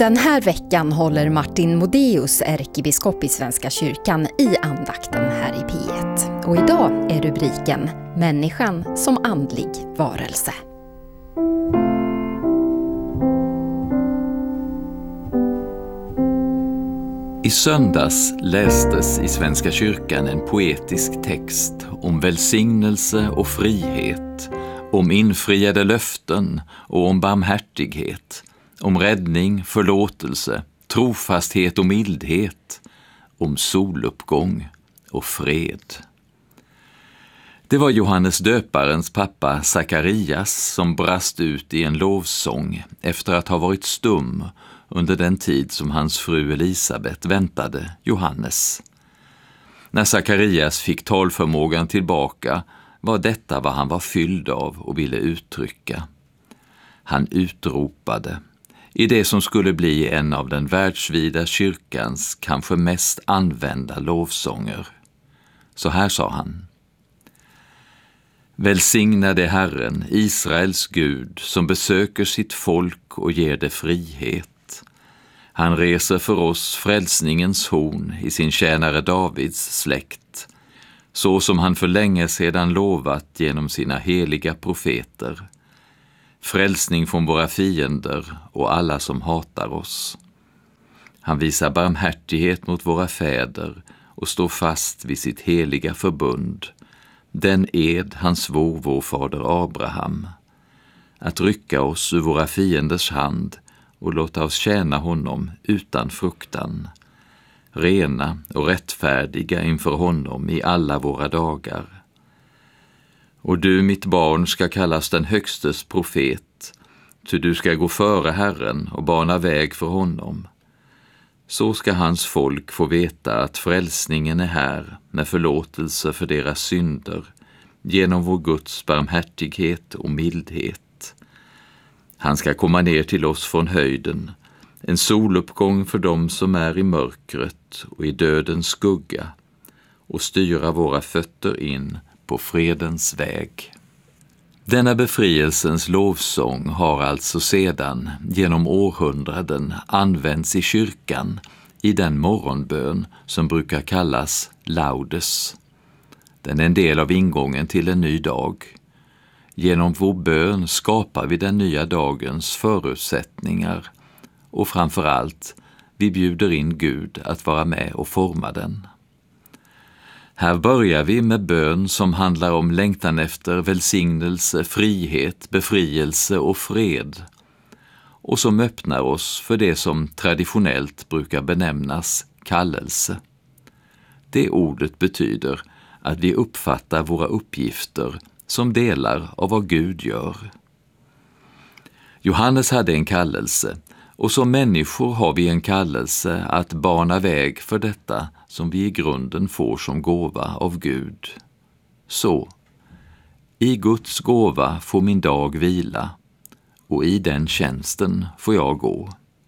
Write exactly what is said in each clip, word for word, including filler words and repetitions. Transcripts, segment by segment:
Den här veckan håller Martin Modéus, ärkebiskop i Svenska kyrkan, i andakten här i P ett. Och idag är rubriken Människan som andlig varelse. I söndags lästes i Svenska kyrkan en poetisk text om välsignelse och frihet, om infriade löften och om barmhärtighet, om räddning, förlåtelse, trofasthet och mildhet, om soluppgång och fred. Det var Johannes döparens pappa Sakarias som brast ut i en lovsång efter att ha varit stum under den tid som hans fru Elisabet väntade Johannes. När Sakarias fick talförmågan tillbaka var detta vad han var fylld av och ville uttrycka. Han utropade i det som skulle bli en av den världsvida kyrkans kanske mest använda lovsånger. Så här sa han: Välsignade Herren, Israels Gud, som besöker sitt folk och ger det frihet. Han reser för oss frälsningens horn i sin tjänare Davids släkt, så som han för länge sedan lovat genom sina heliga profeter. Frälsning från våra fiender och alla som hatar oss. Han visar barmhärtighet mot våra fäder och står fast vid sitt heliga förbund, den ed han svor vår fader Abraham, att rycka oss ur våra fienders hand och låta oss tjäna honom utan fruktan, rena och rättfärdiga inför honom i alla våra dagar. Och du, mitt barn, ska kallas den högstes profet, ty du ska gå före Herren och bana väg för honom. Så ska hans folk få veta att frälsningen är här med förlåtelse för deras synder, genom vår Guds barmhärtighet och mildhet. Han ska komma ner till oss från höjden, en soluppgång för dem som är i mörkret och i dödens skugga, och styra våra fötter in på fredens väg. Denna befrielsens lovsång har alltså sedan genom århundraden använts i kyrkan i den morgonbön som brukar kallas laudes. Den är en del av ingången till en ny dag. Genom vår bön skapar vi den nya dagens förutsättningar och framförallt vi bjuder in Gud att vara med och forma den. Här börjar vi med bön som handlar om längtan efter välsignelse, frihet, befrielse och fred, och som öppnar oss för det som traditionellt brukar benämnas kallelse. Det ordet betyder att vi uppfattar våra uppgifter som delar av vad Gud gör. Johannes hade en kallelse, och som människor har vi en kallelse att bana väg för detta som vi i grunden får som gåva av Gud. Så, i Guds gåva får min dag vila, och i den tjänsten får jag gå.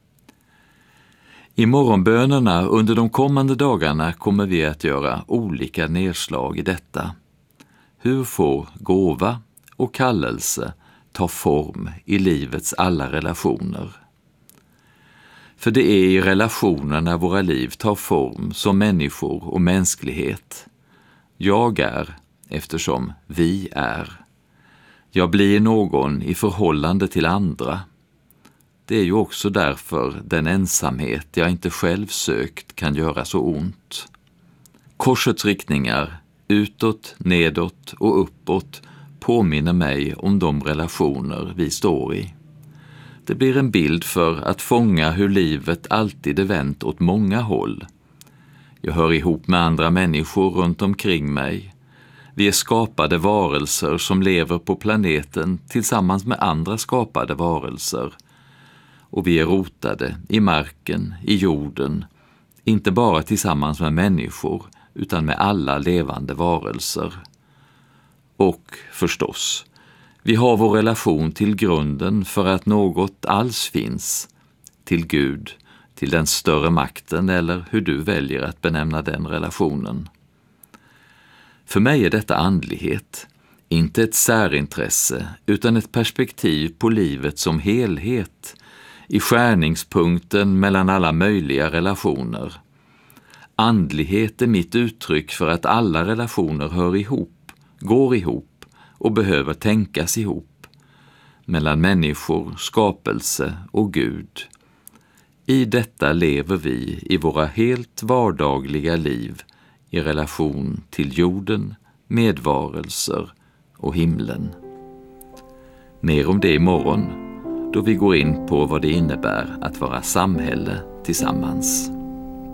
I morgonbönerna under de kommande dagarna kommer vi att göra olika nedslag i detta. Hur får gåva och kallelse ta form i livets alla relationer? För det är i relationerna våra liv tar form som människor och mänsklighet. Jag är eftersom vi är. Jag blir någon i förhållande till andra. Det är ju också därför den ensamhet jag inte själv sökt kan göra så ont. Korsets riktningar, utåt, nedåt och uppåt, påminner mig om de relationer vi står i. Det blir en bild för att fånga hur livet alltid är vänt åt många håll. Jag hör ihop med andra människor runt omkring mig. Vi är skapade varelser som lever på planeten tillsammans med andra skapade varelser. Och vi är rotade i marken, i jorden, inte bara tillsammans med människor utan med alla levande varelser. Och förstås, vi har vår relation till grunden för att något alls finns, till Gud, till den större makten eller hur du väljer att benämna den relationen. För mig är detta andlighet, inte ett särintresse utan ett perspektiv på livet som helhet, i skärningspunkten mellan alla möjliga relationer. Andlighet är mitt uttryck för att alla relationer hör ihop, går ihop och behöver tänkas ihop. Mellan människor, skapelse och Gud. I detta lever vi i våra helt vardagliga liv i relation till jorden, medvarelser och himlen. Mer om det imorgon, då vi går in på vad det innebär att vara samhälle tillsammans.